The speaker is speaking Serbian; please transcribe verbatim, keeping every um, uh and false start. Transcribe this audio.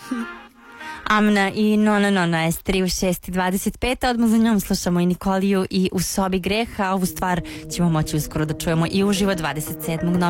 Amna i Nona Nona S tri u šest i dvadeset pet, odmah za njom slušamo i Nikoliju i U sobi greha. Ovu stvar ćemo moći uskoro da čujemo i uživo dvadeset sedmog novembra